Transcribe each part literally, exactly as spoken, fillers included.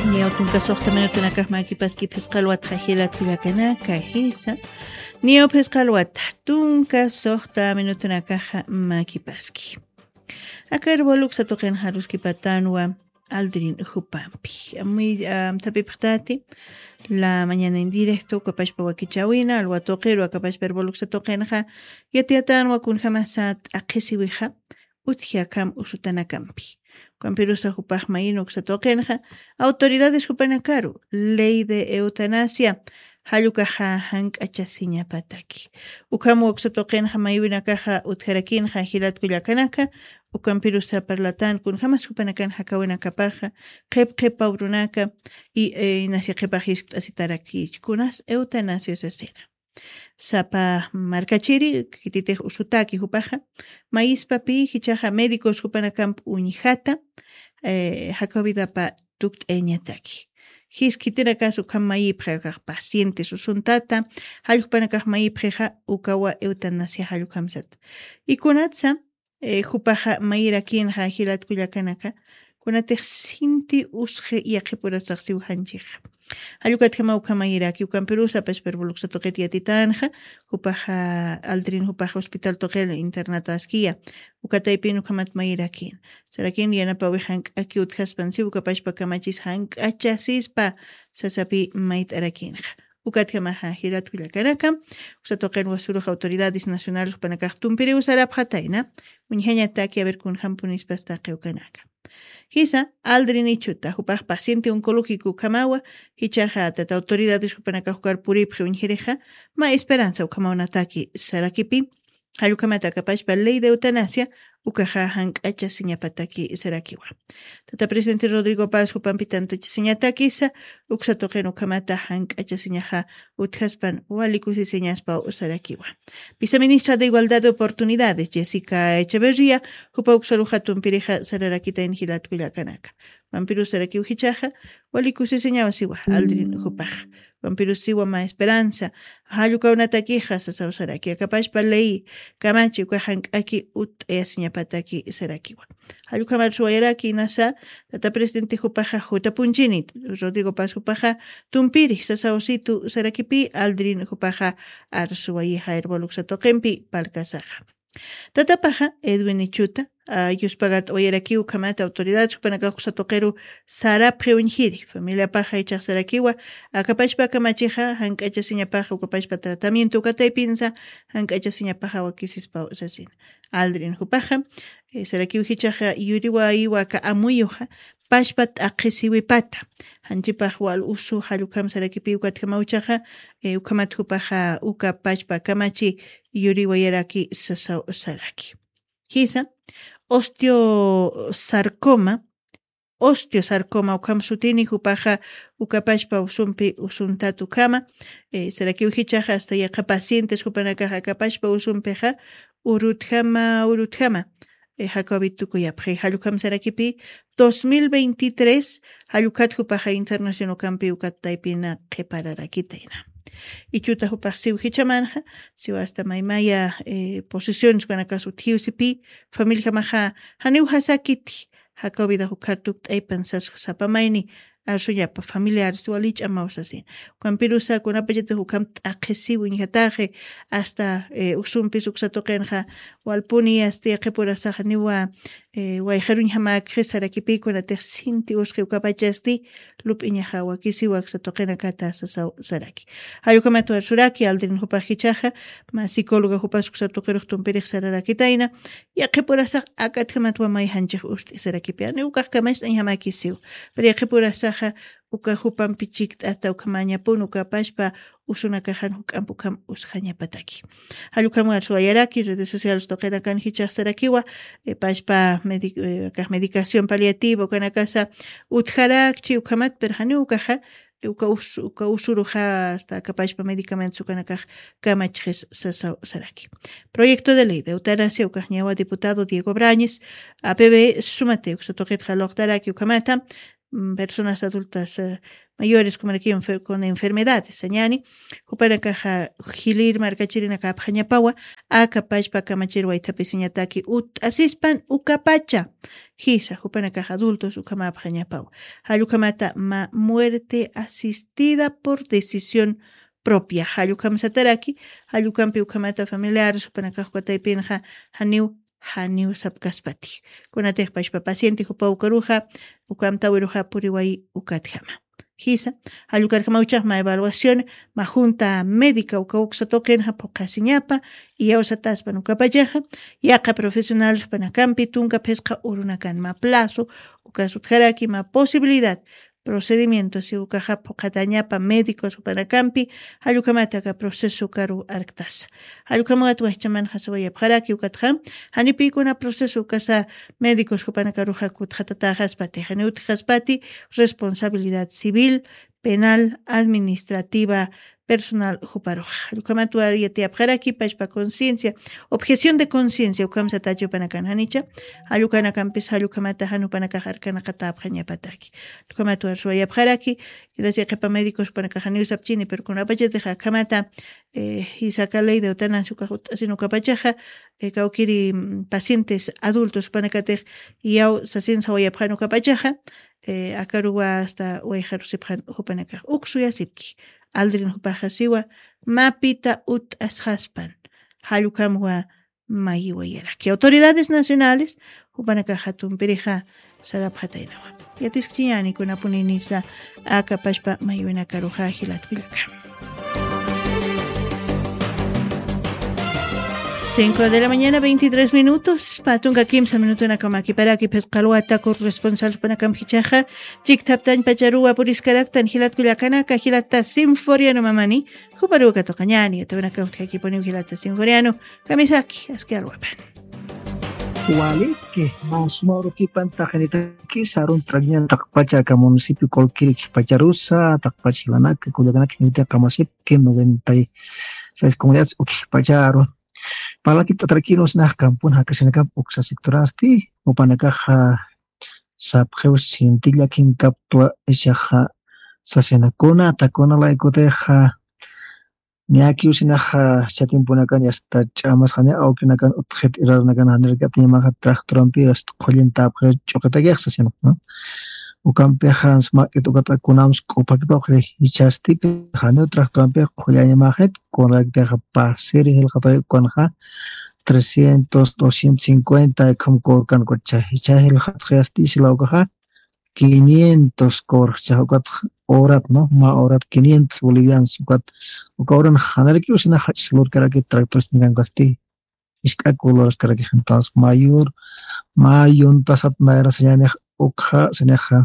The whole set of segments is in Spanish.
Neotunka sohtamanutuna makipaski pesqalwat khahilat kulakana kahisa. Neo pesqalwat tunka sohtamanutuna makipaski. Akar boluk satoqen haruski patanwa aldrin hupampi. Muy um, tapiphtati la mañana en directo kapashpa wakichawina alwatoqero kapashpa boluk satoqenha yatiatanwa kun hamasat aqisiwiha utzia kam usutanakampi. Camperusa hupaj maino xatoqenja autoridades hupanakaru ley de eutanasia hayukaja hank'achasiña pataki ukamu xatoqenja maywina kaja utjarakinja hilat kullakanaka ukamperusa parlatan kun jamas hupanakanja kawena kapaja qep qep aurunaka y e, nasi qepajis asitarakich kunas eutanasia sesena sapa markachiri kitite usutaki hupaja maispapi hichaja médicos hupanakamp uñijata eh, hakabida pa tukt eñataki his kitira kasu kamayipja pacientes usuntata halhupanakaj mayipja ukawa eutanasia halhukamsat y kunatsa eh, hupaja mayirakinja hilat kullakanaka kunate sinti usje yaqipurasaqsi uhanchija Hayukat kama ukama iraki ukan perusa pes perbuluk sa toqeti atitanja hupaja aldrin hupaja hospital toqel internata askia ukataipin ukamat mairakin sarakin yana pa wehank aki utjaspansi ukapash pa kamachis hank achasispa sasapi mait arakinja ukat kama ha hirat kullakanaka usa toqel wasuruj autoridades nacionales upanakaj tumpiri usarap hataina unhenya taki a ver kun hampunis pasta qeukanaka Hisa aldrini chuta hupaj paciente oncológico kamawa hichaja tata autoridades hupanaka hukar puripje unjireja ma esperanza ukama un ataque sarakipi hayukamata kapashpa ley de eutanasia ukaja hank'acha siñapataki sarakiwa tata presidente Rodrigo Paz hupampitanta siñatakisa uksatoqen ukamata hank'acha siñaja utjaspan walikusi siñaspa sarakiwa viceministra de igualdad de oportunidades Jessica Echeverría hupa uksaruja tumpirija sararakita en hilat kullakanaka vampiru sarakiw hichaja walikusi siñawasiwa aldrin hupaj vampiru siwa ma esperanza hayuka unatakija sasawsaraki akapashpa ley kamachi ukahank'aki ut eyasiñapataki sarakiwa hayuka marsuayaraki nasa tata presidente hupaja huta punchinit Rodrigo Paz hupaja tumpiri sasawsitu sarakipi aldrin hupaja arsuayija erboluk satoqenpi palkasaja Tata paja Edwin Ichuta ayus pagat oyerakiu kamata autoridades hupanaka satoqeru sarapje unjiri familia paja ichaq sarakiwa akapashpa kamachija hank'achasiña paja ukapashpa tratamiento ukataypinsa hank'achasiña paja wakisispa usasina aldrin hupaja eh, sarakiu hichaja yuriwa iwa ka amuyuja pashpat aqisiwipata hanchipaj wal usu halukam sarakipi ukatkama e ukamat hupaja uka pashpa kamachi yuriwa yaraki sasa saraki hisa osteosarcoma osteosarcoma ukam sutini hupaja ukapashpa usumpi usuntatu kama e, sarakiu hichaja hasta yaqa pacientes hupanakaja kapashpa usumpeja urutjama urutjama Jacobitucuyapje, Halukam Sarakipi, dos mil veintitrés, Halukat Hupaja International Campi Ukat Taipina, Kepararakitaina. Y chuta hupaj siu hichamanja, siu hasta maimaya eh, posiciones con acaso tiusipi, familia maja, haneu hasakiti, Jacobida Hukartuk Taipansas Sapamaini, Arsuñapa familiares walich amausasin. Cuan pirusa con apellido hukam aqesiu injataje hasta eh, usumpi suksatoqenja walpuni hasta yaqipurasaja niwa eh, wayjarun hama kresarakipi con atersinti usque ukapachasti lup iñaja wakisi waksatoqena kata sasau saraki. Hayukamatu arsuraki aldrin hupajichaja ma psicóloga hupas suksatoqeruj tumpirij sararakitaina yaqipurasaj akatkamatu amay hanchej usti sarakipi ane ukajkamais inhama kisiu. Pero yaqipurasaj uka hupan pichik hasta ukamañapun ukapashpa usunakajan hukampukam usjañapataki. Halukam arsuayaraki redes sociales toqena kan hichaj sarakiwa e pashpa medic, eh, medicación paliativa kana casa utjarakchi ukamat perhani ukaja uka us uka usuruja hasta kapashpa medicamentos ukanakaj kamachjes sasa saraki. Proyecto de ley de eutanasia ukajñawa diputado Diego Brañez A P B sumate uksatoqet jaloktaraki ukamata personas adultas uh, mayores como aquí con enfermedades señani upana caja gilir marcachirina kapjañapawa akapachpa kamachir waitapisiñataki ut asispan ukapacha hisa upana caja adultos ukamapjañapawa hallukamata ma muerte asistida por decisión propia hallukam sataraki hallukampi ukamata familiares upana caja kuataypinja haniu haniu sapkaspati kunatej pashpa paciente hupa ukaruja ukamta wiruja puriwai ukatjama hisa hallukarjama uchajma evaluación ma junta médica ukawuksa tokenja pokasiñapa y yausataspan ukapallaja yaqa profesionales panakampi tunka pesca urunakan ma plazo ukasutjaraki ma posibilidad procedimientos y ukaja pokatañapa médicos upanacampi hallukamata ka proceso karu arktasa hallukamugat wahchaman hasawaya pharaki ukatjam hanipikuna proceso ukasa médicos upanakaruja kutjatata haspati haneut haspati responsabilidad civil penal administrativa personal juparoja hallukamatu ariete apharaki pashpa conciencia objeción de conciencia ukamsa tacho panakan hanicha hallukana kampis hallukamata hanupanakajarkana katapjañapataki hallukamatu arsuaya apharaki gracias a médicos panakajaniu sapchini pero con apacheteja kamata eh, y saca ley de eutanasia sino kapachaja eh, kaukiri pacientes adultos panakatej y au sasinsa waya phanu kapachaja eh, akaruwa hasta wayharu siphan hupanakaj uksuya sipki aldrin hupajasiwa mapita ut ashaspan hallukamwa mayiwayera que autoridades nacionales hupanaka hatun perija sarapjatainawa yatischiani kuna puninisa akapashpa mayiwena karuja hilatpilaka cinco de la mañana, veintitrés minutos. Patunga quince minutos na kamaki para que pescaluata corresponsal para campichaja. Chik taptan pacharua puriscaraktan hilat kulakana ka hilata sinforiano mamani. Huparuka tokañani te una cauta aquí pone hilata sinforiano. Kamisaki aski alwapan. Wali que mas mauro ki pantajanita ki sarun tragnan takpacha ka municipio kolkiri pacharusa takpachilana que kulakana que nita kamasip que noventa y seis comunidades ukipacharo. Para kita terkinos nah kampun hakasinakap uksa sektorasti upanakaha saphew sintilla kinkaptua ishaha sasenakuna takuna la ikoteha niaki usinaha chatimpunakan yasta chamas hane aukinakan utjet irarnakan hanergat nimaha tractorampi ast qollenta apre chokatagiak sasenak no ukampehan sma itugata kunams kopakipakre hichasti hane tractorampi qollanimahet konrakteha pasiri hilqatay konha trescientos, doscientos cincuenta como corcan cocha hichahil hatjasti silaukaha quinientos cor chahukat orat no ma orat quinientos bolivianos ukat ukauran hanarki usina hachilur karaki tractores ningan gasti iskakulos karaki entonces mayor mayon tasat naira señane ukha señaja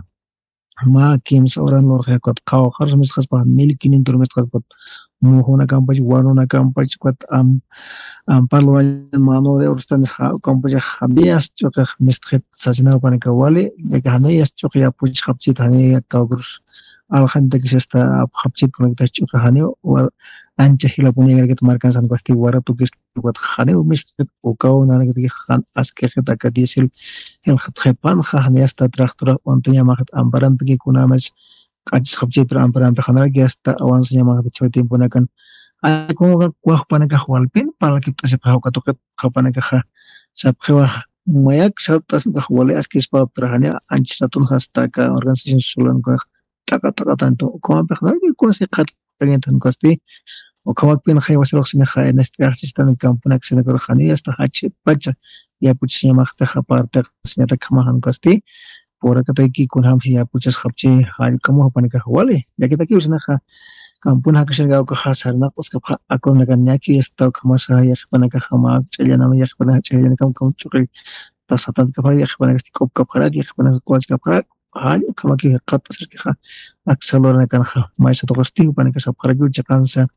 ma kims oran lor hakot qaw khar mis khaspa mil quinientos mes khaspa muhona campaña guanona campaña cuat am am parlo mano de orstan campaña habias choque mestret sajna para que wale de que hanayas choque ya puch khapchit hane kawgur al khante que está khapchit con que choque hane o ancha hila punya que marcan san costi wara tu que cuat hane o mestret o kaw na que han aske khata ka diesel el khatpan khane hasta tractora onteña mahat ambaran que kunamas Ajis khapchi peran-peran pekhana lagi hasta awansnya mga kecil tiempo nakan aku kuah panaka khwalpin pala kita sepah katoket khapanaka kha sapkhwa mayak sabtas khwale askis pa perhanya anjatun hasta ka organisasi sulan ka taka taka tanto kuma pekhana lagi kuah sekat pengen tan kosti o kamak pin khay wasil khsina khay nesta sistem kampunak sina kor khani hasta hachi pacha ya puchnya makhta khaparta sina tak khamahan kosti por acá aquí con hamsi ya puchas khapche hal kamu hapane ka hwale ya kita ki usna kha kampun ha kasher ga ka hasarna us ka akon nagan ya ki sta khamasa ya khapane ka khama chelana ya khapane chelana kam kam chukri ta satan ka ya khapane ka kop ka phara ya khapane ka ka phara hal kama ki qat asr ki kha aksalor na kan kha mai sa tosti hapane ka sab khara gu jakan sa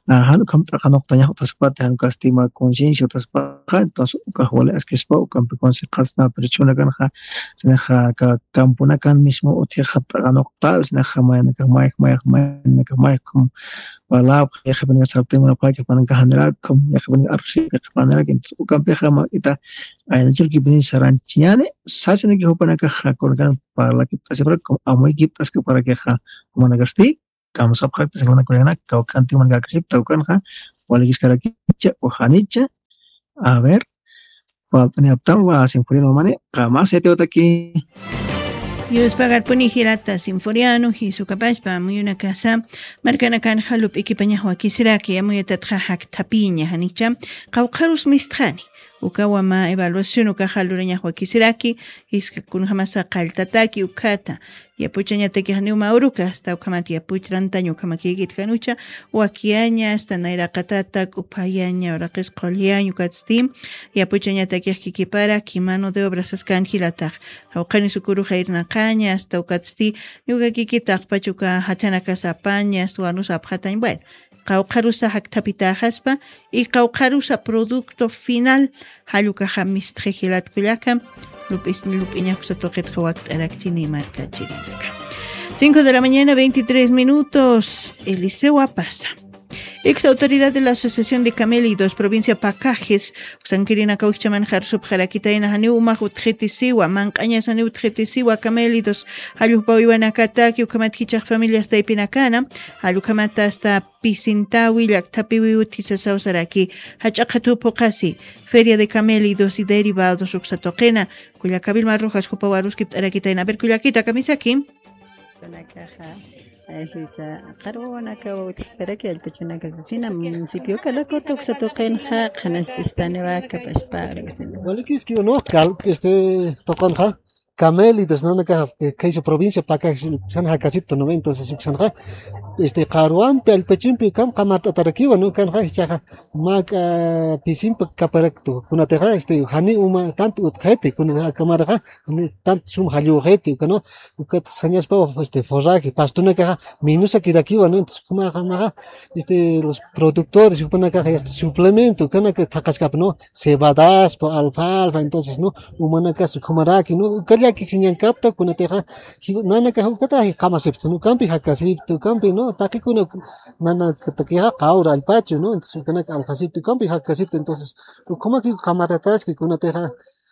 Ajá, kam trajanoktaña utaspata hankastima conciencia utaspaja, entonces ukajwale askispa ukampi consequasna perchuna kanja, sinaja ka kampuna kan mismo utija trajanokta, sinaja mayana ka mayak mayak mayana ka mayak kum walab yaja benga sartema pake pananka handera kum yaja benga arshi ka panera kin ukampi jama ita ayana chilki bini saranchiane sachene ki hopana ka hakolgan para la kiptasibra kum amoy kiptas ka para que ja managasti kamu sabkhak segala nak kau kanti man gakasip tau kan ha waligis karakicha o hanicha a ver faltani aptal wa sinfonía mane kama se te otaki Yus pagar puni hirata sinforiano hisu kapashpa muy una casa marcana kan halup equipaña huakisiraki amuy tatja hak tapiña hanicha qawqarus mistrani ukawama evaluación ukajalureña huakisiraki iska kun hamasa qaltataki ukata yapuchaña teki haniuma uruka hasta ukamati yapuchrantaño ukamakigit kanucha wakiaña hasta nairaqatata upayaña uraqis qolyaño katstim yapuchaña teki kikipara kimano de obras askan hilataq hawqani sukuru khairnaqaña hasta ukatsti yuga kikitaq pachuka hatanaka sapaña suanusa apjatañ bueno qawqarusa haktapita haspa y qawqarusa producto final haluka hamis tjehilat kullaka lupis lupiña kusatoqet qawakt araktini marca chirinaka. cinco de la mañana, veintitrés minutos. Eliseo Apasa. Ex autoridad de la Asociación de Camélidos, provincia Pacajes, Usanquirina Cauchaman Jarsub Jarakitaina Haneu Mahutjetisiwa, Mancañas Haneu Tjetisiwa, Camélidos, Ayupawiwana Kataki, Ukamathichak familias de Pinacana, Alukamata hasta Pisintawi, Yaktapiwi Utisasausaraki, Hachakatu Pokasi, Feria de Camélidos y derivados Uxatoquena, Cuyacabil Marrojas, Jupawaruski, Arakitaina, Bercuyakita, Kamisaki. Hisa qarwanaka wutkaraki alpachunaka sina municipio kalako toxatoqenja qanastistaniwa kapaspagrisina walikis que no cal que este toconja Camélidos no naka que hizo provincia Pacajes sanja casipto no entonces sanja este qaruan pe alpachimpi kam qamarta tarakiwa no kan chaja mak pisimpa kaparakto kuna teja este hani uma tanto utjete kuna kamaraja tanto sum halu jete kano ukat sañas pa este forraje pastuna caja minusa kirakiwa no entonces kuma kamaga este los productores supone caja este suplemento kana que takaskap no cebadas po alfalfa entonces no humana caso kumaraki no kaliaki sinyan kapta kuna teja nana caja ukata kamasepto no kampi hakasipto kampi no taki kuna nana takiha qaura alpacho no entonces kana alcasipto kampi hakasipto entonces como que camaratas que kuna teja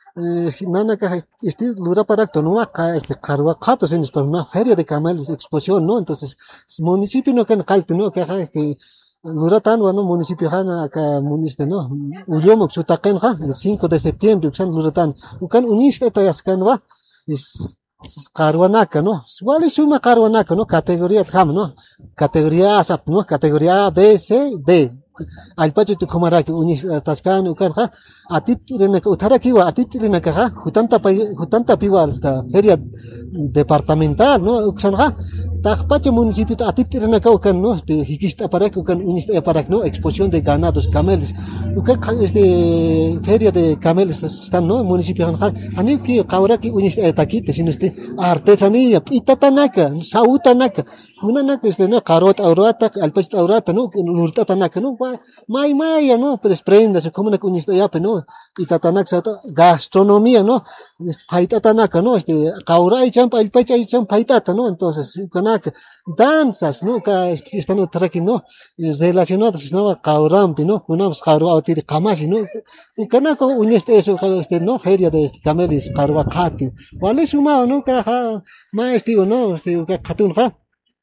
nana caja este lura para no acá este carwa qatos en una feria de camelos exposición no entonces municipio no kan qalto no caja este Luratan bueno municipio hana acá municipio no uyomo sutaqenja el cinco de septiembre usan luratan ukan unista tayaskanwa es Caruanaca, ¿no? ¿Cuál es una caruanaca, no? Categoría T ¿no? Categoría A, ¿no? Categoría A, B, C, D. Al pacho tu comaraki, unis tascan, ucarja, a ti tiene que utarakiwa, a ti tiene que ha, jutanta jutanta piwa hasta feria departamental, ¿no? Uxanja, tajpacho municipio, a ti tiene que ucan, ¿no? Este, hikista para que ucan unista para ¿no? Exposición de ganados, cameles. Ucan, este, feria de cameles están, ¿no? Municipio Hanja, ani que kauraki unista taquite, sino este, artesanía, itatanaka, sautanaka, una naka, este, ¿no? Carot aurata, al pacho aurata, ¿no? Lurtatanaka, ¿no? May maya, ¿no? Pero es prendas, como una cuñista ya, ¿no? Y tatanaxa, gastronomía, ¿no? Paitatanaca, ¿no? Este, kaurai champa, el pecha y champa, paitata, ¿no? Entonces, kanaka, danzas, ¿no? Que están otraki, ¿no? Relacionadas, ¿no? Kaurampi, ¿no? Una vez kaurua, tiri kamasi, ¿no? Kanaka, un este, eso, este, ¿no? Feria de este camelis, karua kati. Vale, sumado, ¿no? Kaja, maestro, ¿no? Este, katunja.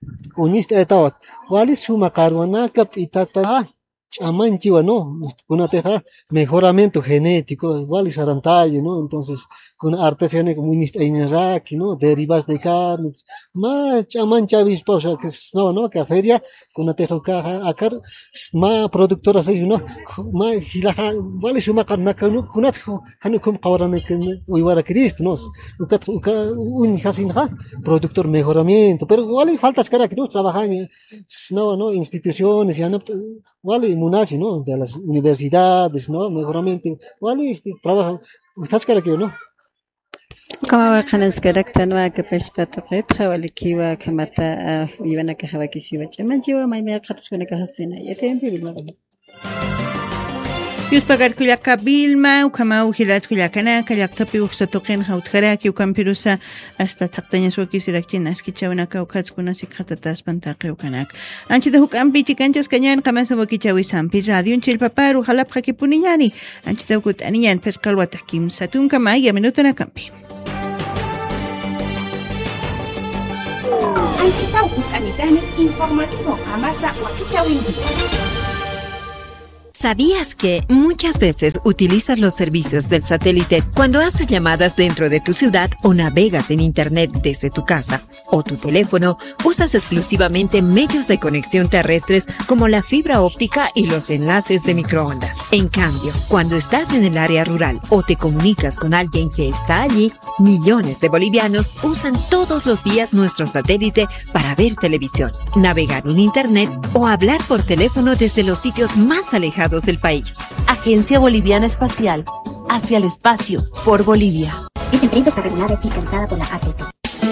Uniste etawat. Vale, suma karuanaka, pitata. Amanchiwa, ¿no? Kuna teja mejoramiento genético, igual y arantayo, ¿no? Entonces, con artesanía como iniraki, ¿no? Derivas de carnes, más chamancha avispa, o sea, que no, ¿no? Que feria, kuna teja caja, acá, más productoras, ¿no? Más hilaja, vale, suma carnaca, ¿no? Kuna teja, hanu como kawarane que uiwara Cristo, ¿no? Uka, uka, un jasinja, productor mejoramiento, pero vale, faltas cara que no trabajan, no, ¿no? Instituciones, ya no, vale, munasi, ¿no? De las universidades, ¿no? Mejoramiento, vale, este, trabajan, estás cara que no. Kama kanas karakta no ka pashpato qet khawali kiwa kamata ibana ka khawaki siwa chama jiwa mai me khatus kana ka hasina yatem bil magab Yus pagar kuyaka Vilma ukama uhilat kuyakana kayaktapi uksatoqin hautkaraki ukampirusa hasta taqtañas wakisirakchinas kichawnaka ukhatskuna sikhatas pantaqi ukanak anchita hukampi chikanchas kañan qamasa wakichawi sampi radio chilpaparu halapqa kipuniñani anchita ukutaniñan pesqalwata kimsa tunkama ya minutana kampi Anchita ukutanitani informativo qamasa wakichawinki. ¿Sabías que muchas veces utilizas los servicios del satélite cuando haces llamadas dentro de tu ciudad o navegas en internet desde tu casa o tu teléfono? Usas exclusivamente medios de conexión terrestres como la fibra óptica y los enlaces de microondas. En cambio, cuando estás en el área rural o te comunicas con alguien que está allí, millones de bolivianos usan todos los días nuestro satélite para ver televisión, navegar en internet o hablar por teléfono desde los sitios más alejados del país. Agencia Boliviana Espacial, hacia el espacio, por Bolivia. Esta empresa está regulada y fiscalizada por la A T P.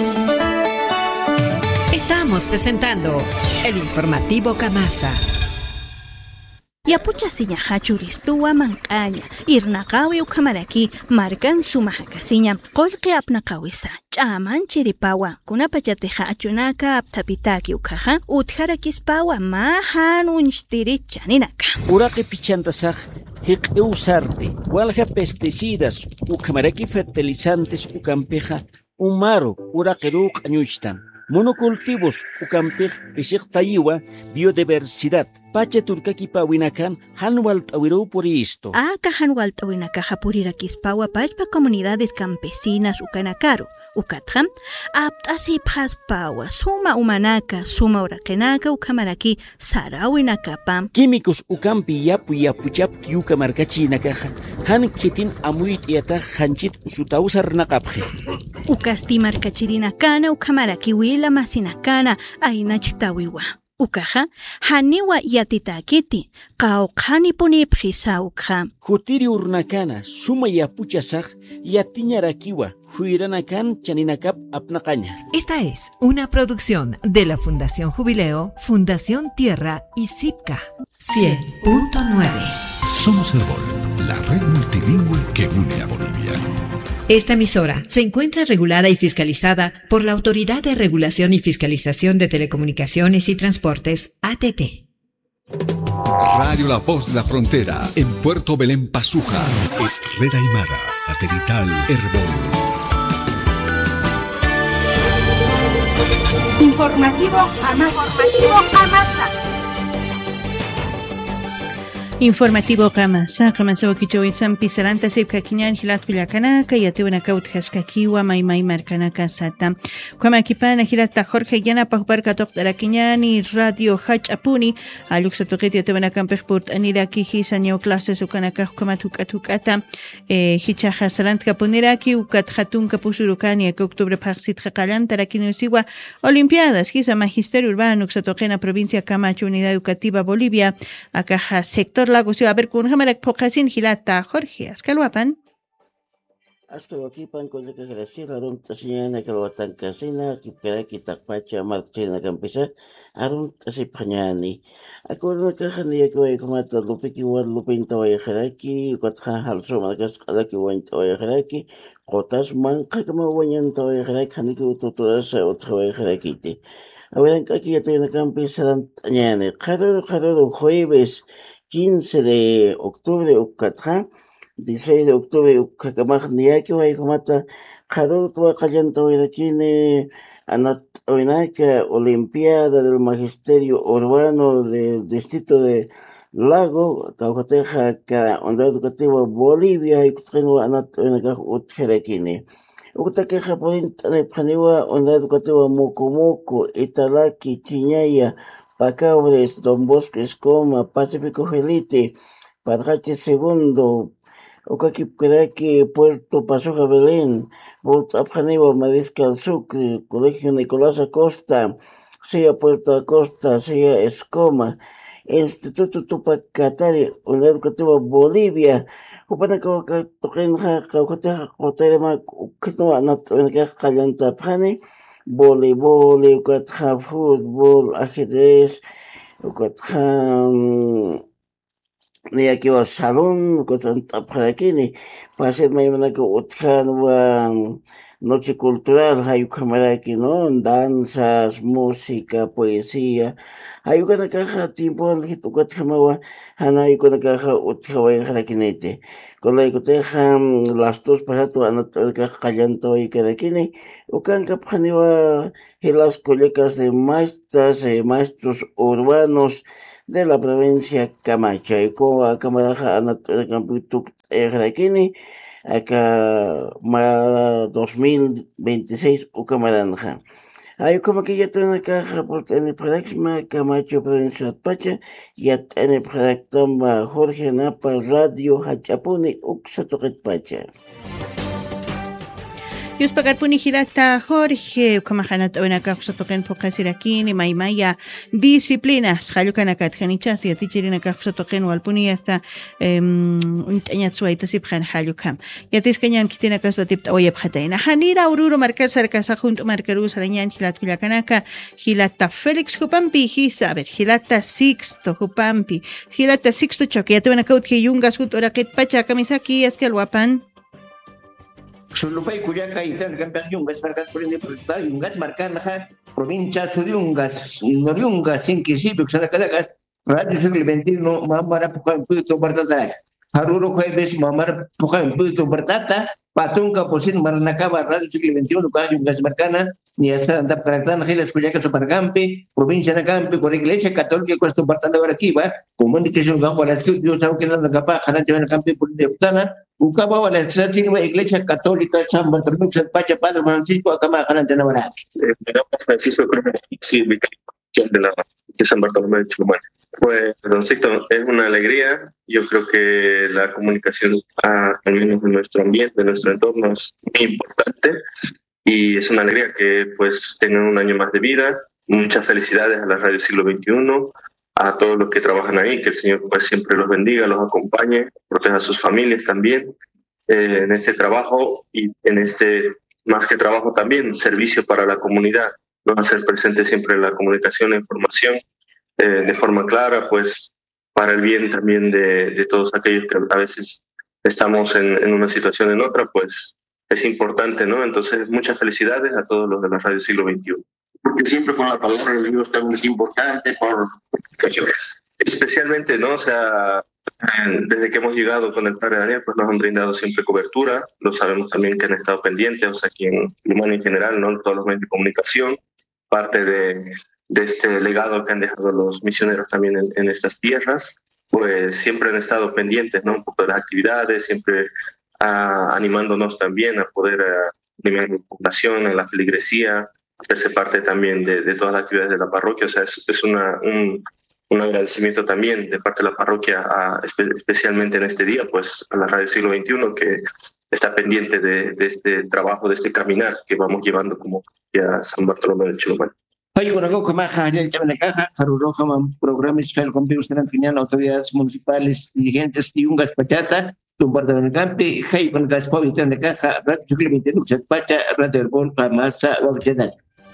Estamos presentando el informativo Camasa. Yapucha siñaja churistuwa mank'aya irnaqawi ukhamaraki markan sumahakasiñam qolqi apnaqawisa ch'aman chiripawa kunapachateja achunaka aptapitaki ukhaja utjarakispawa mahan unshtiricha ninaka uraqi pichantasaj hiq'i usarte walja pesticidas ukhamaraki fertilizantes ukampeja umaru uraqi ruq'añuchtan monocultivos ukampej pisiqtayiwa biodiversidad pacha turkaki pawinakan hanwal tawiru por esto aka hanwal tawinaka hapurirakispawa pachpa comunidades campesinas ukanakaru ukatjam aptasi paspawa suma umanaka suma uraqenaka ukamaraki sarawinakapam químicos ukampi yapu yapuchap kiuka markachi nakaja han kitin amuit yata hanchit usutausar naqapje ukasti markachirina kana ukamaraki wila masinakana ainachtawiwa ukaja haniwa yatitakiti qawqani punipqisa ukha hutiri urnakana suma yapuchasaj yatiñarakiwa huiranakan chaninakap apnaqaña. Esta es una producción de la Fundación Jubileo, Fundación Tierra y Cipca cien punto nueve. Somos Herbol, la red multilingüe que une a Bolivia. Esta emisora se encuentra regulada y fiscalizada por la Autoridad de Regulación y Fiscalización de Telecomunicaciones y Transportes, A T T. Radio La Voz de la Frontera, en Puerto Belén, Pasuja. Red Aymara, satelital Herbol. Informativo Camasa. Informativo Camasa. Informativo Camasa, Camasa wakichawi sampi saranta sipka kinyan hilat kuyakanaka yatiwana kautjaskakiwa maymay markanaka sata. Kwama kipana hilata Jorge Yana pahbarka toqtara kinyani radio hach apuni aluksa toqit yatiwana kampehpurt aniraki hisa neoclases ukanaka kwama tukatukata hichaja sarantka puniraki ukat hatunka pusurukani ek octubre pagsit qaqalan tarakinusiwa Olimpiadas hisa magisterio urbano uksa toqena provincia Camacho Unidad Educativa Bolivia akaja sector Lagos a ver con Hamarak Pokasin Hilata Jorge Ascalwapan Ascalwakipan con la que gracias a un tasiana que lo tan casina que para que tapacha marchena campesa arun tasipañani acuerdo que jania que voy como a lupe que igual lupe intoya jeraki kotja halso marcas cada que voy intoya jeraki kotas manca como voy intoya jeraki hani que todas otra voy jerakite a ver aquí ya tengo una campesa mañana cada cada jueves quince de octubre ukatja dieciséis de octubre ukakamaj niaki wa ikumata khador tuwa qallanto wirakine anat oinaka Olimpiada del Magisterio Urbano del Distrito de Lago Caucateja ka Unidad Educativa Bolivia y kutqinwa anat oinaka utjerakine ukutakeja porinta de paniwa Unidad Educativa Mocomoco Italaki Chiñaya Pacabres, Don Bosco Escoma, Pacífico Felite, Padrache Segundo, Ocaquipqueraque, Puerto Pasuja Belén, Volta Abjaniwa, Mariscal Sucre, Colegio Nicolás Acosta, sea Puerto Acosta, sea Escoma, Instituto Tupacatari, Universidad Educativa Bolivia. Upana ka token ha ka kota kota ma kito anat ka kalanta phani voleibol ukatha fútbol ajedrez ukatha ni aquí wa salón ukatha phakini pase mai mana ka utkan wa noche cultural hay cámara aquí no danzas música poesía hay una caja tiempo en que ukatha ma hana hay una caja utha wa harakinete con la que las dos para tu anatolia callanto y que de kini ukan kapaniwa y las colecas de maestras y maestros urbanos de la provincia Camacha y como a camaraja anatolia camputuk erakini acá ma dos mil veintiséis ukamaranja. Hay como que ya tiene caja por tener paraxma Camacho provincia Pacha ya tiene paraxma Jorge Napa Radio Hachapuni Uxatoket Pacha. Yus pagar puni hilata Jorge kamahanat oinaka kusotoken pokasirakini maimaya disciplinas halukanakat khanichas ya tichirina kusotoken walpuni hasta em untanyat suaita sibkhan halukam ya tiskanyan kitina kasotip oyeb khataina hanira ururo markar sarkasa junto markaru sarañan hilat kulakanaka hilata Felix Hupampi hisaber hilata Sixto Hupampi hilata Sixto chokiatu banakaut hiyungas hut oraket pacha kamisaki eskelwapan Sulupay Cuyaca y tal campeón Yungas marcas por el portal Yungas marcanja provincia Suriungas Noriungas sin que sí porque sana cada gas radio siglo veintiuno mamara pujan puto bartata haruro jueves mamara pujan puto bartata patunca posin maranacaba radio siglo veintiuno para Yungas marcana ni hasta anda para Giles Cuyaca Supercampi provincia de Campi con iglesia católica cuesta bartanda ahora aquí va comunicación gambo las que Dios sabe que nada capaz janate en el campi por de Ukaba wala la iglesia católica San Bartolomé Pacha Padre Francisco acá janate en ahora. Francisco sí, de la de San Bartolomé de Chumán. Pues, don Sixto, es una alegría. Yo creo que la comunicación, al menos en nuestro ambiente, en nuestro entorno, es muy importante. Y es una alegría que pues tengan un año más de vida. Muchas felicidades a la Radio Siglo veintiuno, a todos los que trabajan ahí, que el Señor pues siempre los bendiga, los acompañe, proteja a sus familias también eh, en este trabajo y en este, más que trabajo también, servicio para la comunidad. Vamos a ser presentes siempre en la comunicación e información eh, de forma clara, pues para el bien también de, de todos aquellos que a veces estamos en, en una situación en otra, pues es importante, ¿no? Entonces, muchas felicidades a todos los de la Radio Siglo veintiuno. Porque siempre con la palabra de Dios también es importante por comunicaciones. Especialmente, ¿no? O sea, desde que hemos llegado con el Padre Daniel, pues nos han brindado siempre cobertura. Lo sabemos también que han estado pendientes, o sea, aquí en Lumán en general, ¿no? Todos los medios de comunicación, parte de, de este legado que han dejado los misioneros también en, en estas tierras, pues siempre han estado pendientes, ¿no? Un poco de las actividades, siempre uh, animándonos también a poder uh, animar la población, en la feligresía, hacerse parte también de, de todas las actividades de la parroquia. O sea, es, es una, un, un agradecimiento también de parte de la parroquia, a, espe- especialmente en este día, pues a la Radio Siglo veintiuno, que está pendiente de, de este trabajo, de este caminar que vamos llevando como ya San Bartolomé del Chilumán. Hay una cosa más allá de la caja, Faruroja, programas que con autoridades municipales, dirigentes y un gaspachata, un barrio del campi, hay un gaspachata de caja, Radio Siglo veintiuno, Pacha, Radio Herbol, Masa, Occidental.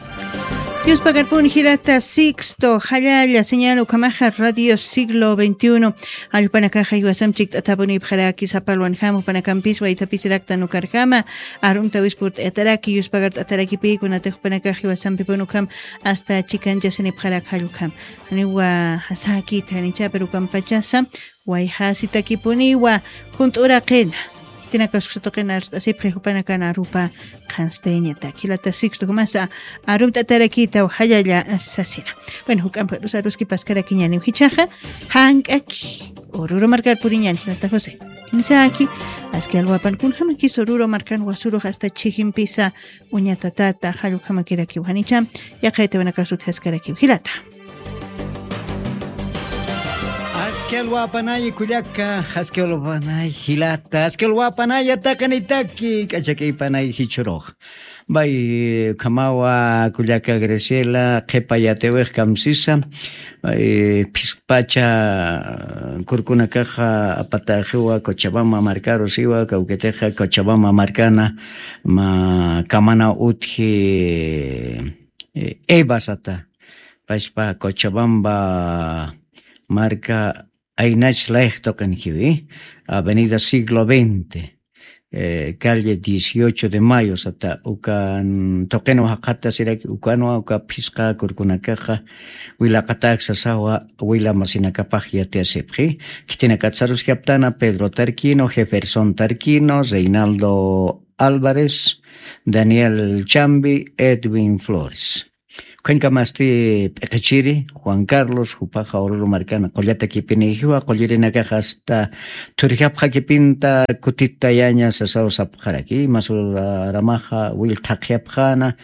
Dios pagar pun hilata Sixto Halala señal ukamaja Radio Siglo veintiuno al panakaja yuasam chik atabuni bharaki sapalwan hamu panakampis wa itapisirakta nukarkama arum tawispurt ataraki yus pagar ataraki pi kuna tej panakaja yuasam piponukam hasta chikan jasene bharak halukam ani wa hasaki tanicha perukam pachasa wa hasita kipuni wa juntura qena tinakas kutoken asip panakana rupa kansteña takilata Sixto kumasa arum tatarakita hajaya asasina. Bueno, hukam los aruski paskara kiñani hichaja hankaki oruro marcar puriñan hilata José. Misaki aski alwapan kun hamaki soruro marcan wasuro hasta chijin pisa uñata tata halu hamakira ki hanicham ya kaita wanakasut haskara ki hilata. Askel wapanay kulyaka, askel wapanay hilata, askel wapanay atakanitaki, kachaki panay hichuroj. Bay kamawa kulyaka Graciela, kepayatewek kamsisa, bay pispacha kurkunakaja apatajewa Cochabamba marcaro siwa, kauketeja Cochabamba marcana, ma kamana utji ebasata, paispa Cochabamba marca Ainach Laich tocan Jivi, Avenida Siglo veinte, eh, calle dieciocho de Mayo, hasta Ucan Toqueno Hakata Sirek, Ucano, Uca Pisca, Curcunacaja, Huila Cataxa Sawa, Huila Masinacapajia Teasepri, Kitina Catzarus Captana, Pedro Tarquino, Jefferson Tarquino, Reinaldo Álvarez, Daniel Chambi, Edwin Flores. Cuenca masti Pekachiri, Juan Carlos, Jupaja Oruro Marcana, Collata Kipinijua, Collirina Caja hasta Turjapja Kipinta, Kutita Yaña, Sasao Sapjaraki, Masura Ramaja, Will Takiapjana,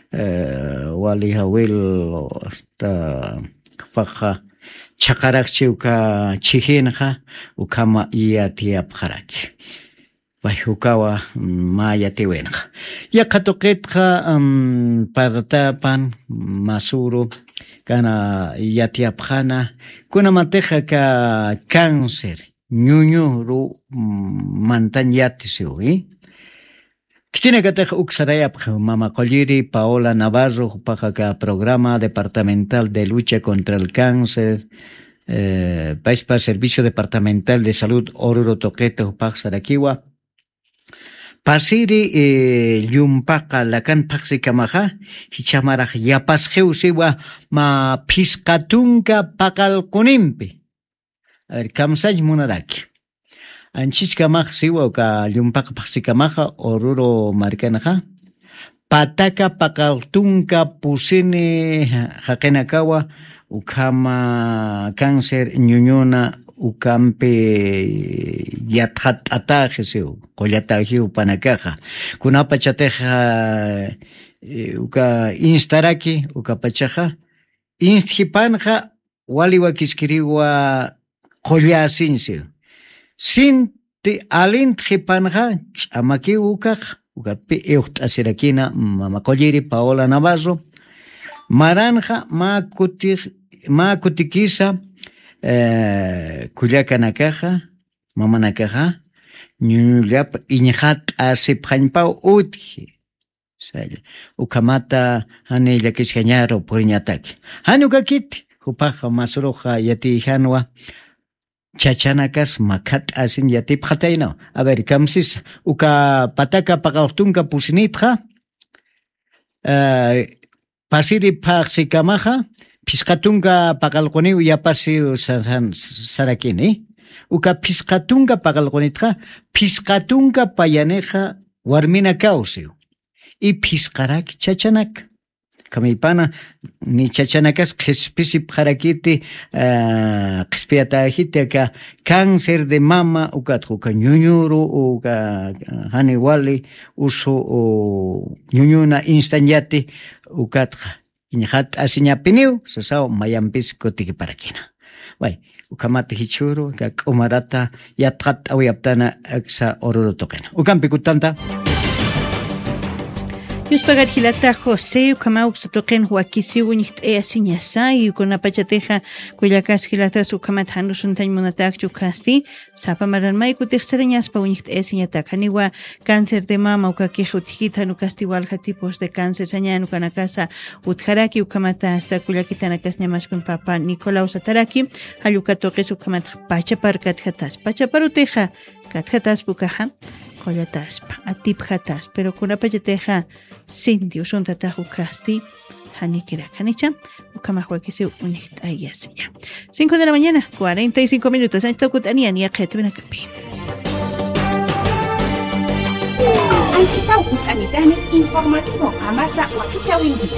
Waliha Will, hasta Paja Chakarakchi, Uka Chijinja, Ukama Iatiapjaraki. Bajukawa maya tiwenja. Ya katoketka um, partapan masuro kana yatiapjana kuna mateja ka cáncer ñuñu ru mantan yatisiwi. Kitina kateja uxarayapja mama Colliri Paola Navarro paja ka programa departamental de lucha contra el cáncer. Eh, país para Servicio Departamental de Salud Oruro Toquete paja Saraquiwa. Pasiri eh, yumpaka lakan paksikamaja, hichamaraj yapasjeusiwa ma piskatunka pakal kunimpi. A ver, kamsaj munaraki. Anchichkamaj siwa ka yumpaka paksikamaja oruro marcanaja. Pataka pakaltunka pusini hakenakawa ukama cáncer ñuñuna ukampe yathat atajesiu collatajiu panakaja kunapa chateja uka instaraki uka pachaja instjipanja waliwa kiskiriwa qollasinsiu sinti alintjipanja ch'amaki ukaj ukapi euht'asirakina mama Colliri Paola Navarro maranja ma kutik ma kutikisa Eh, Kulyaka nakaja, mama nakaja, nyulap iñhat asipjanpao utji. Ukamata hane yakishañaro puriñataki. Hanukakit, hupaja masuroja yati hanwa, chachanakas makat asin yati pjataino. A ver, kamsis, uka pataka pagaltunka pusinitja, uh, pasiri pagsikamaja, Piscatunga pagalconiu yapasiu sarakini. Uka piscatunga pagalconitra, piscatunga payaneja warmina causiu. Y piscarak chachanak. Kamipana ni chachanakas kespisi parakiti kespiatajite ka cáncer de mama ukatruka ñuñuru uka haniwali uso ñuñuna instañati ukatra. Inhat asinya piniu sasao mayampis kotiki parakina. Wai ukamati hichuru ka umarata yatrat awiyaptana aksa oruro tokena. Ukampi kutanta. Yuspagat hilata José ukama uksatoken huakisi unicht e asinyasa y ukona pachateja kuyakas hilata ukamat hanus untañ monatak chukasti sapa maranmay kutixsarañas pa unicht e asiñatak haniwa cáncer de mama ukaki jutkita nukasti walja tipos de cáncer sañan ukanakasa utjaraki ukamata hasta kuyakitanakas ñamas con papa Nicolau Sataraki halukatokes ukamat pachaparkat jatas pachaparuteja katjatas bukaja kollataspa atipjatas pero kuna pachateja Cindy usunta tajukasti hanikira kanicha ukamahwakisi unit ayasiya. cinco de la mañana, cuarenta y cinco minutos. Anchita kutania ni akhet benakapi. Anchita kutanitani informativo amasa wakichawingi.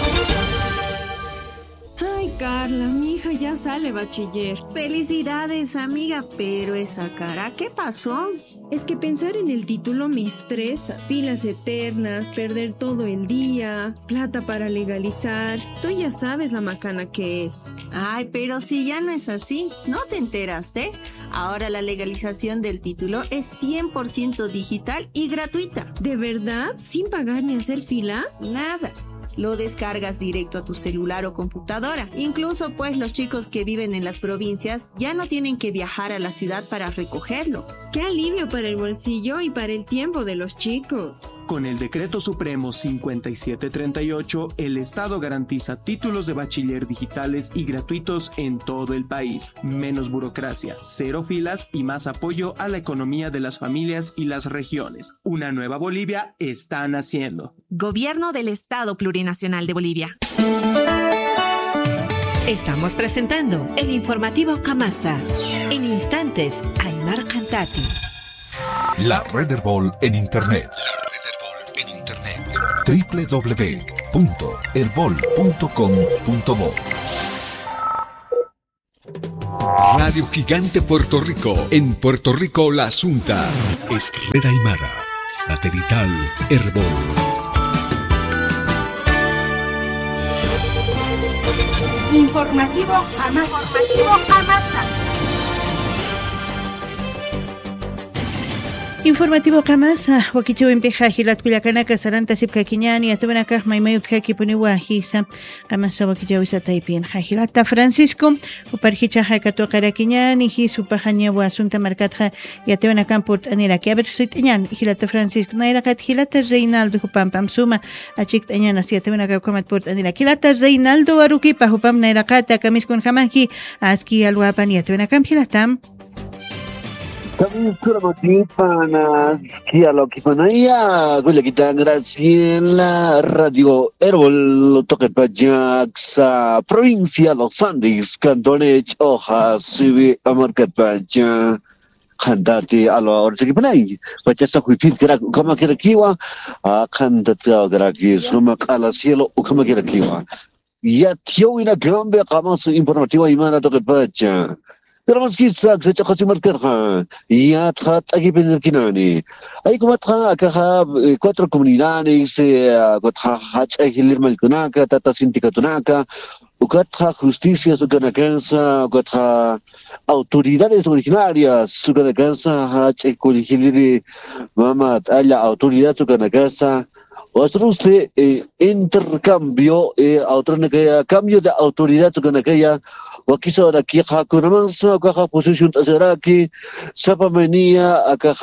Ay, Carla, mi hija ya sale bachiller. Felicidades, amiga, pero esa cara, ¿qué pasó? Es que pensar en el título me estresa. Filas eternas, perder todo el día, plata para legalizar. Tú ya sabes la macana que es. Ay, pero si ya no es así, ¿no te enteraste? Ahora la legalización del título es cien por ciento digital y gratuita. ¿De verdad? ¿Sin pagar ni hacer fila? Nada. Lo descargas directo a tu celular o computadora. Incluso pues los chicos que viven en las provincias ya no tienen que viajar a la ciudad para recogerlo. ¡Qué alivio para el bolsillo y para el tiempo de los chicos! Con el Decreto Supremo cincuenta y siete treinta y ocho, el Estado garantiza títulos de bachiller digitales y gratuitos en todo el país. Menos burocracia, cero filas y más apoyo a la economía de las familias y las regiones. Una nueva Bolivia está naciendo. Gobierno del Estado Plurinacional de Bolivia. Estamos presentando el informativo Camasa. En instantes, Aymar Cantati. La Red Herbol en Internet. doble u doble u doble u punto herbol punto com punto bo. Radio Gigante Puerto Rico. En Puerto Rico, La Asunta. Estrella Aymara. Satelital Herbol. Informativo Amasa. Informativo Amasa. Informativo Kamasa, wakichu empeja hilat kuyakanaka saranta sipka kiñani atubanaka maymayut haki puniwa hisa Kamasa wakichu isataipin hajilata Francisco uparhicha hakato qarakiñani hisu pajaña wa asunta markatja yatubanaka port anira que a ver sitñan hilata Francisco naira kat hilata Reinaldo hupam pam suma achik tañana siatubanaka komat port anira hilata Reinaldo aruki pa hupam naira kata kamiskun jamaki aski alwapan yatubanaka hilatam Kami suramati panas kia lo kipanaya gula kita Graciela Radio Herbol toque pajaksa provincia Los Andes cantone Hojas sibi amarka paja khandati alo orse kipanai pachasa huipit kira kama kira kiwa khandata graki suma kala cielo kama kira kiwa ya tio ina gambe kama su informativo imana toque paja Pero mas kisag sa tsaka si Markerha, iya at agi pinirkinani. Ay kumatha akaha cuatro comunidades, kutha hach ay hilir malkunaka, tatasinti katunaka, ukatha justicia suganakansa, ukatha autoridades originarias suganakansa, hach ay kulihiliri mama alla autoridad suganakansa. Otros de eh, intercambio, eh, cambio de autoridad con aquella, o quizá ahora aquí hakunamansa, caja posición tasaraki, sapamania,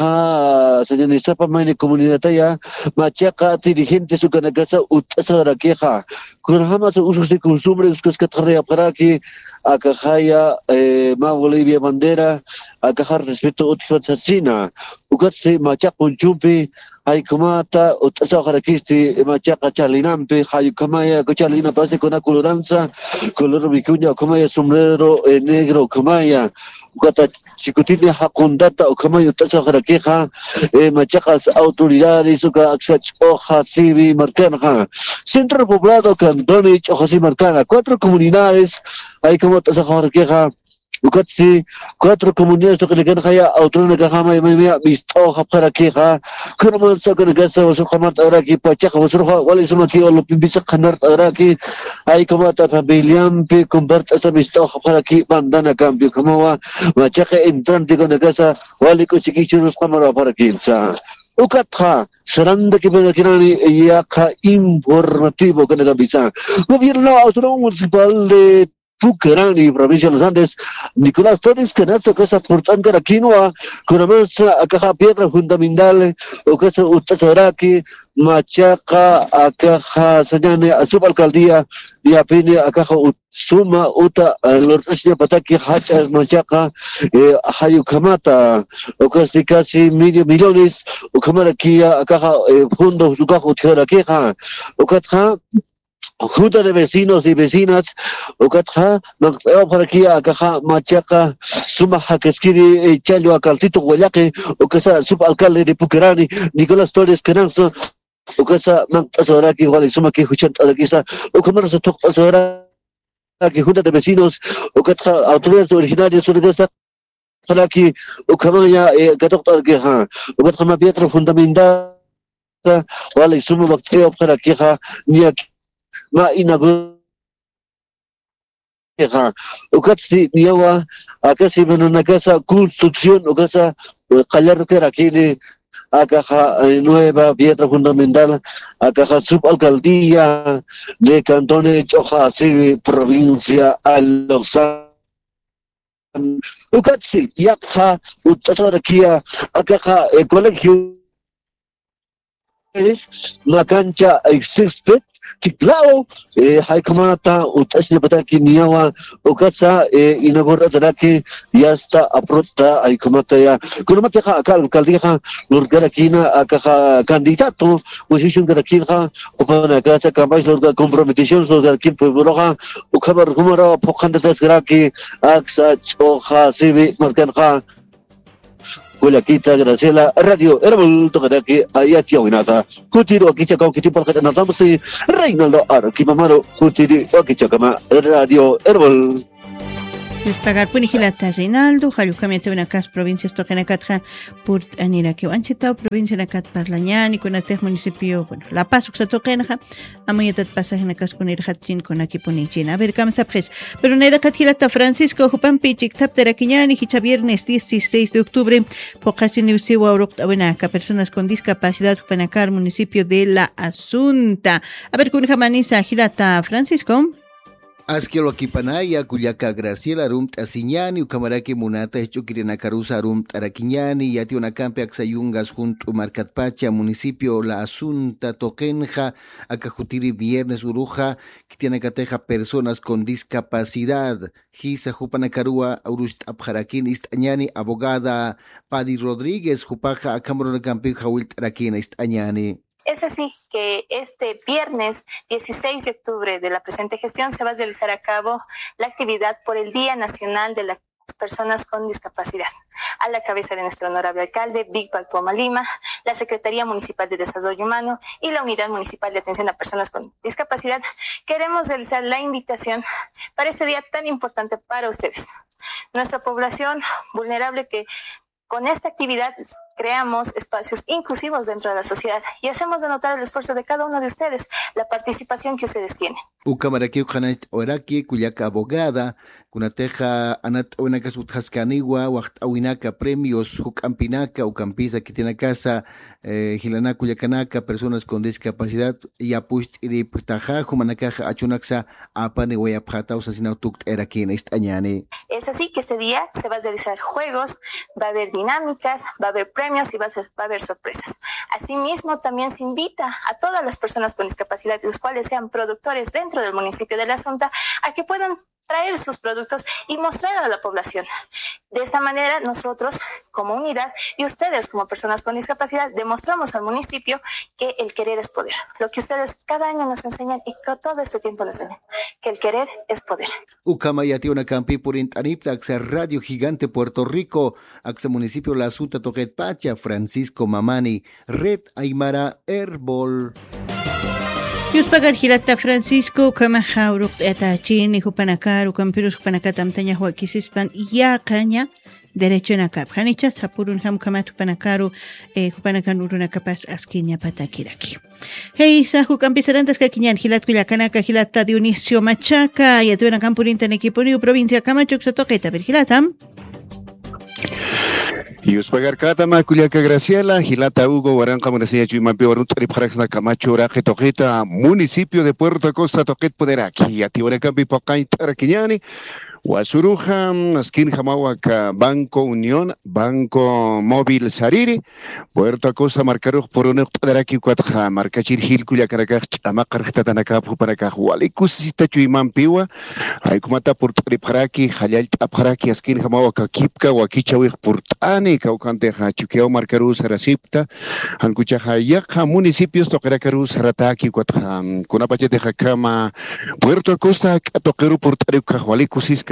acaja, señor, sapamania comunidad ya, machaca, dirigentes su canacasa, utasara queja, con jamás usos de costumbres, que es que trae para aquí, acajaya, eh, ma Bolivia bandera, acaja respeto a otra asesina, ucatse machaca un chupi, hay kumata utasa harakisti machaca chalinampe hay kamaya chalina pase con una coloranza color vicuña kamaya sombrero eh, negro kamaya kata sikutini hakundata o kamaya utasa harakeja eh, machaca autoridades uka aksach hoja sibi marcana centro poblado cantones hoja sibi marcana cuatro comunidades hay como utasa harakeja Ukatsi cuatro comunidades que le quedan allá autónoma que jamás me me visto para que ja como man saca de casa o su jamás ahora aquí pachaca o su wala eso aquí o lo pisa canar ahora aquí hay como ta familiam pe convert esa visto para aquí bandana cambio como va pachaca entrante con la casa wala ko chiquichurus cámara para aquí sa Ukatha seranda que puede kirani ya ka informativo que le bisa gobierno autónomo municipal de Pucarani, provincia de los Andes, Nicolás Torres, que nace casa portante de quinoa, con la mesa a caja piedra fundamental, o casa Utasaraki, Machaca, a caja Sañane, a su alcaldía, y a Pine, a caja Suma, Uta, Lortesia Pataki, Hacha, Machaca, Hayukamata, o casi casi medio millones, o Camaraquia, a caja Fundo, su caja, Tierra Queja, o Catja. Junta de vecinos y vecinas, Okatha, para aquí a Caja Machaca, Suma Hakeskiri, Chayo Acaltito Guayaque, Ocasa, subalcalde de Pucarani, Nicolás Torres Cananza, Ocasa, Mantasaraki, Wally Suma que Huchat Araquisa, Ocamara Toctasara, que Junta de vecinos, Okatha, autoridades originarias, Urgasa, Falaki ukamaya gatok tarki ha ugat kama piedra fundamental wala isumo bakteo falaki ha niya ma inago ha ugat si niyawa akasi mananagasa construcción ugasa qalar terakini acá nueva piedra fundamental acá subalcaldía de Cantón Choja Civil provincia Aloxán Ucatsi, Yakha, Utazarakia, Akaha, el colegio es la cancha existe, Tiklao, Haikamata, Utashipataki, Niawa, Ukasa, Inagora Taraki, Yasta, Aprota, Haikamata, ya, Kurumateka, Alcaldija, Lurgarakina, Akaha, candidato, posición Garakina, Upana Casa, Camais, Lurga, comprometición, Lurgakin, Puebloja, Ukabar Humara, Pocandas Graki, Axa, Choja, Civi, Marcanja, Kuelakita, Graciela, Radio, Herbol, Tokaraki, Ayati, Winata, Kutiro, Kichaka, Kitipaka, Natamsi, Reinaldo Arquimamaro, Kutiri, Okichakama, Radio, Herbol. Los pagar punijilata Reinaldo, Jalucamiate una cas provincia Stokenakatja, Purt Aniraki, Anchitao, provincia Nakat Parlañani, con el municipio, bueno, La Paz, Uxatokenja, Amoyatat Pasajenakas con el Hatzin, con Akipunichin. A ver, Kamsapres, pero Nera Katilata Francisco, Jupan Pichik, Tapteraquiñani, Hicha viernes dieciséis de octubre, Pocasini Usiwa, Uructabuenaca, personas con discapacidad, Jupanacar, municipio de La Asunta. A ver, Kunjamanisa, Gilata Francisco. Asquilo Kipanaya, Cuyaca Graciela, Rumt Asiñani, Ucamaraki Munata, Chukirina Carusa, Rumt Araquiñani, Yati una campe Axayungas junto Marcatpacha, municipio La Asunta, Toquenja, Acajutiri Viernes Uruja, que tiene cateja personas con discapacidad. Gisa Jupanacarua, Aurust Abjaraquín, Istañani, abogada Padi Rodríguez, Jupaja, Acambrona Campe, Jawilt Araquina, Istañani. Es así que este viernes dieciséis de octubre de la presente gestión se va a realizar a cabo la actividad por el Día Nacional de las Personas con Discapacidad. A la cabeza de nuestro honorable alcalde, Víctor Poma Lima, la Secretaría Municipal de Desarrollo Humano y la Unidad Municipal de Atención a Personas con Discapacidad, queremos realizar la invitación para este día tan importante para ustedes. Nuestra población vulnerable que con esta actividad creamos espacios inclusivos dentro de la sociedad y hacemos de notar el esfuerzo de cada uno de ustedes, la participación que ustedes tienen. Ucamaraki Ucanast Oraki, Cuyaca abogada, Cunateja Anat Unakas Utjascaniwa, Awinaka premios, Ucampinaca, Ucampisa que tiene casa, Gilana Cuyacanaca, personas con discapacidad, y Apust Iri Putaja, Humanakaja Achunaxa, Apane Wayapjata, Usasina Tukt Eraki en Estañani. Es así que ese día se va a realizar juegos, va a haber dinámicas, va a haber premios y va a, ser, va a haber sorpresas. Asimismo, también se invita a todas las personas con discapacidad, los cuales sean productores dentro del municipio de La Asunta, a que puedan traer sus productos y mostrar a la población. De esa manera, nosotros como unidad y ustedes como personas con discapacidad demostramos al municipio que el querer es poder. Lo que ustedes cada año nos enseñan y que todo este tiempo nos enseñan, que el querer es poder. Ucamayati una campi por Intanipta, Axa Radio Gigante Puerto Rico, Axa Municipio La Asunta Toquet Pacha, Francisco Mamani, Red Aymara Herbol. Yus pagar Hilata Francisco, Kamaha, Uruk Etachin, y Jupanakar, Ucampirus, Jupanacata, Amtaña, Joaquisispan, ya caña, derecho en acap. Hanicha, Sapurun, Ham, Kamatu, Panakaru, Jupanakan, Uruna Capaz, Asquiña, Patakiraki. Hey, Sahu, Campisarantas, Caquiñan, Hilat, Cuyacanaka, Hilata, Dionisio, Machaca, y Atuena Campurinta, en equipo, provincia, Camacho, Xotoqueta, Virgilatam. Yuspagar Katama, Culiaca Graciela, Gilata Hugo, Guaranca, Municipio Chuimampi, Baruntarip, Jaraxna, Camacho, Raje, Toqueta, municipio de Puerto Costa, Toquet, Poderaki, Atihuanacampi, Pocay, Taraquiñani, Guasuruja, Asquin, Jamahuaca, Banco Unión, Banco Móvil Sariri, Puerto Costa, Marcaruj, Poronec, Poderaki, Cuatja, Marcachir, Gil, Culiacanacaj, Amacarjtatanacaj, Jupanacaj, Hualicusita, Chuimampiwa, Aikumata, Portarip, Jaraki, Jalal, Apjaraki, Asquin, Jamahuaca, Kipka, Huaquichawij, Portani, Caucanteja, Chuqueo, Marcaruz, Aracipta, Ancuchaja, Yaja, municipios, Toqueracaruz, Arataki, Cuatja, Cunapache de Jacama, Puerto Costa, Toqueru, Portario, Cajualico, Cisca,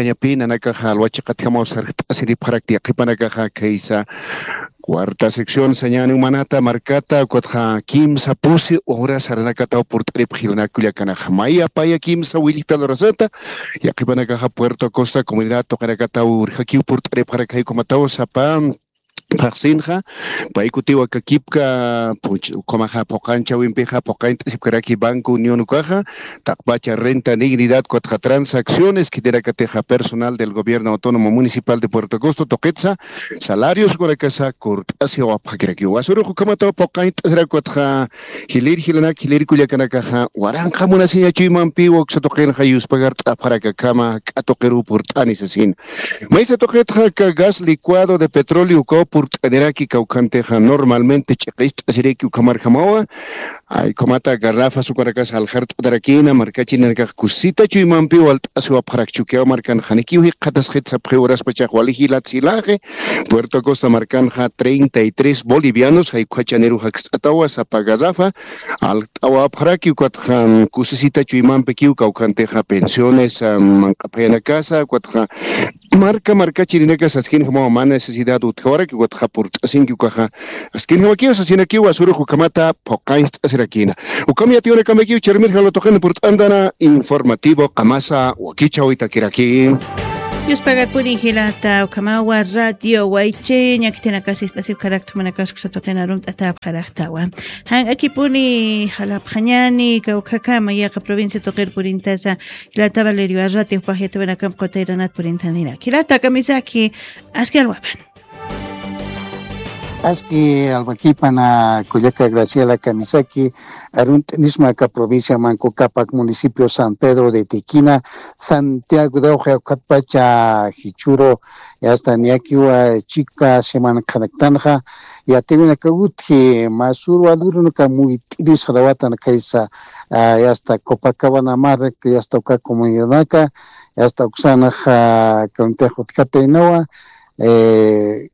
cañapina nakaja alhuachaqatjama sarqt'asiri pharakti qipanakaja kaisa cuarta sección sañani humanata marcata cuatja kimsa pusi horas aranakata oportrip gilanakulia canaja maya paya kimsa wilita lorasata y aquí van a Puerto Costa comunidad tocanacata urjaki oportrip para que comatao sapam Paksinja, paikutiwa kakipka, komaja pocancha wimpeja, pocainta sipkaraki Banco Unión Ucaja, takpacha renta dignidad cuatro transacciones, que tera cateja personal del gobierno autónomo municipal de Puerto Costa, toquetza, salarios con la casa, cortasio a pakiraki, wasuru, kamata pocainta será cuatro, hilir hilanak, hilir culiacanakaja, waranja munasiña chuimampi, oxatokenja yus pagar para que cama, catoqueru portanis asin. Maíz toquetja, gas licuado de petróleo, por Aderaki Caucanteja normalmente chequista Sireki Camarjamawa, hay comata garrafa su caracas al hart Darakina, Marcachina Cusita Chuimampi, Walt Asua Parakchuqueo, Marcan Haniki, Catas Hetza Preuras Pachahualiji Latzilaje, Puerto Costa Marcanja treinta y tres bolivianos, hay Cuachaneru Haxatawa, Zapagazafa, al Tawa Paraki, Cuatjan Cusita Chuimampi, Caucanteja, pensiones, Mancapena Casa, Cuatja. Marca, marca chirinecas, askin como más necesidad uthora que guatja por así que caja. Askin como aquí, así aquí, wasuru jukamata, pocain aserakina. Ukamia tiene kameki, chermir jalo tojen por andana informativo, kamasa, wakicha oitakiraki. Yus pagar por ingilata, ukamawa radio, waiche, nyakitena kasi stasib karakter manakas kusatotena rumt atap karaktawa. Hang aquí puni jalapjanyani, kaukakama, yaka provincia toker por intasa, hilata Valerio Arrati, upajeto venakam kotairanat por intanira. Kilata kamisaki, aski alwapan. Aski albaquipana Cuyaca Graciela Kamisaki, arunt nismaca provincia Manco Capac, municipio San Pedro de Tequina, Santiago de Oja, Catpacha, Hichuro, y hasta Niakiwa, Chica, Semana Canactanja, y a Tevina Caguti, Masuru Aluruca, muy tiris, Ravatan Kaisa, y hasta Copacabana Mar, que hasta Oca Comunidad, y hasta Oxana, Contejo Cateinoa, eh,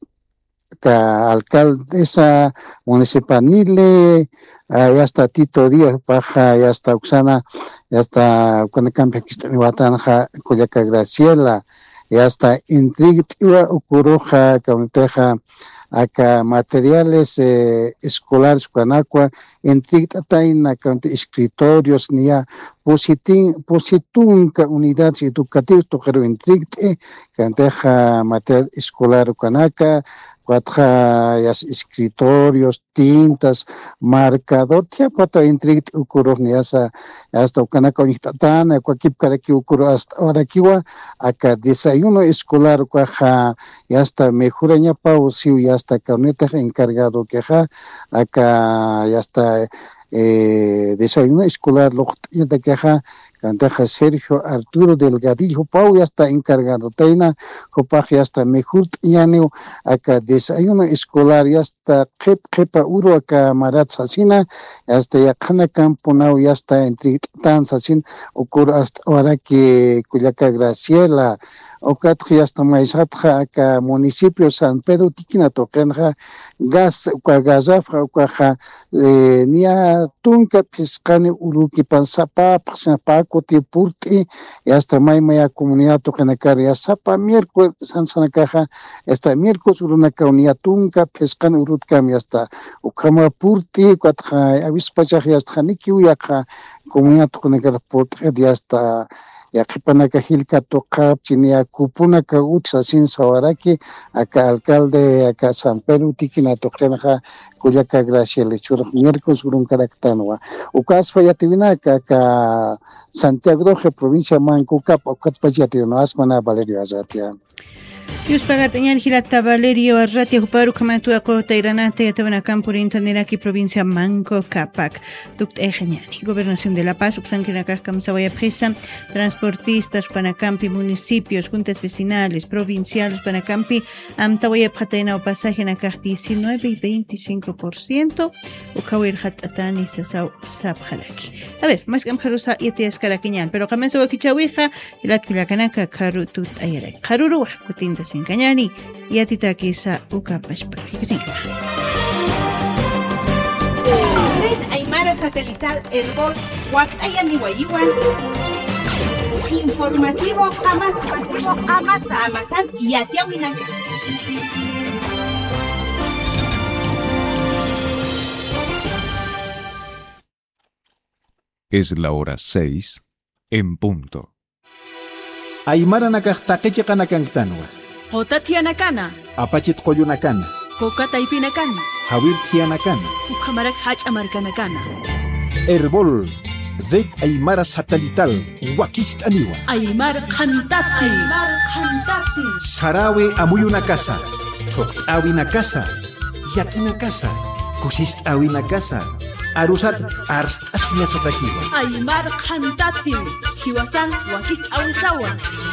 alcaldesa municipal Nile, ya está Tito Díaz Paja, ya está Oxana, ya está cuando cambia Quistani Watanja, Cuyaca Graciela, ya está Intrigua Ucuruja, Caunteja, acá materiales eh, escolares Cuanacua, Intrigtaina, escritorios, Nia, Positin, Positunca, unidades educativas, Tojero Intrigte, Canteja material escolar Cuanaca, cuatro escritorios, tintas, marcador, tía cuatro intrigt ocurrió ni hasta hasta Ucanaca Ixtatana, cualquier cara que ocurrió hasta ahora aquí va, acá desayuno escolar, cuaja, y hasta mejoraña pausiu, y hasta carneta encargado que acá, y hasta eh, desayuno escolar, lo que de queja, Cantaja Sergio Arturo Delgadillo Pau ya está encargado Taina, Copaje ya está mejor Yaneo, acá desayuno escolar ya está Kep Kepa Uro acá Marat Sasina, ya está ya Kana Camponao ya está entre Tan Sasin, ocurre hasta ahora que Cuyaca Graciela, Ocatja ya está Maizatja acá municipio San Pedro Tiquina Tokenja, Gas, Cuagazafra, Cuaja, Nia Tunca Piscane Uruki Pansapa, Pasapa, Cote Purti, y hasta Maimaya comunidad Tokenacar, ya Sapa, miércoles, San Sanacaja, hasta miércoles Urunaca Unia Tunca, Pescan Urutkam, ya está Ukama Purti, Cuatja, Avispachaj, ya está Niki Uyaka, comunidad Tokenacar Purti, ya está. Ya que panaka hilka toca chinia kupuna ka utsa sin sawaraki acá alcalde acá San Pedro tikina tokenja Cuyaca Graciela chur miércoles urun caractanwa ukas fayativina acá Santiago de provincia Manco Cap ocatpayativino asmana Valerio Azatia. Yus pagatañan Gilata Valerio Arratia Juparu Kamatu Akota Iranate Yatabana Campur Intaniraki provincia Manco Capac Duct Ejeñani Gobernación de La Paz Uxanquinacar Kamsawaya Presa transportistas Panacampi municipios juntas vecinales provinciales Panacampi Amtawaya Pataina o pasaje en acá diecinueve y veinticinco por ciento Ukawir Hatatani Sasau Sabjalaki. A ver, más que Amjarusa Yetias Caraquiñan, pero Kamasa Wakichawija Ilat Kuyakanaka Karu Tut Ayere Karuru Kutinta sin cañani y a titaquisa ucapashpa. Red Aymara Satelital Herbol Huacayani Guayiguan Informativo Amasa. Amasa. Amasan Yatiawinaka. Es la hora seis en punto. Aymara nakaqtaqichi qanakantanwa. Qota tianakana. Apachit qoyunakana. Coca taipinakana. Jawir tianakana. Ukamarak hachamarkanakana. Herbol. Zed Aymara satelital. Wakist aniwa. Aymar kantati. Aymar kantati. Sarawe amuyuna casa. Tokawina casa. Yakina casa. Kusist awina casa. Arusat arst asnya satakiwa. Aymar kantati. Hiwasan wakist awisawa.